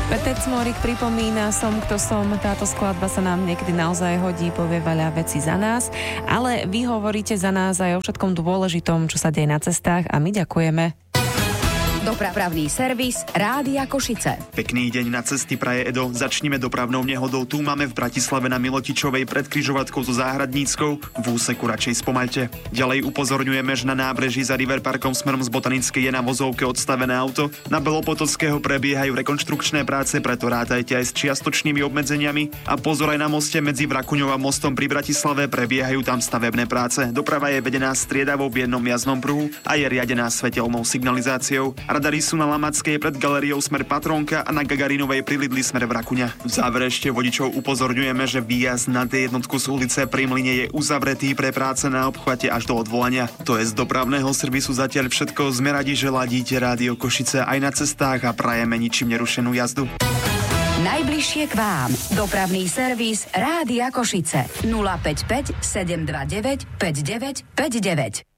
Petec Morik pripomína Som, kto som. Táto skladba sa nám niekedy naozaj hodí, povie veľa vecí za nás, ale vy hovoríte za nás aj o všetkom dôležitom, čo sa deje na cestách a my ďakujeme. Dopravný servis Rádia Košice. Pekný deň na cesty praje Edo. Začneme dopravnou nehodou. Tu máme v Bratislave na Milotičovej pred križovatkou so Záhradníckou. V úseku radšej spomaľte. Ďalej upozorňujeme, že na nábreží za River Parkom smerom z Botanickej je na vozovke odstavené auto. Na Belopotockého prebiehajú rekonštrukčné práce, preto rátajte aj s čiastočnými obmedzeniami. A pozor aj na moste medzi Vrakuňou a mostom pri Bratislave, prebiehajú tam stavebné práce. Doprava je vedená striedavo v jednom jazdnom pruhu a je riadená svetelnou signalizáciou. Radary sú na Lamackej pred galériou smer Patrónka a na Gagarinovej pri Lidli smer Vrakuňa. V závere ešte vodičov upozorňujeme, že výjazd na D1 z ulice pri Mlyne je uzavretý pre práce na obchvate až do odvolania. To je z dopravného servisu zatiaľ všetko. Sme radi, že ladíte Rádio Košice aj na cestách a prajeme ničím nerušenú jazdu. Najbližšie k vám. Dopravný servis Rádia Košice 055 729 5959.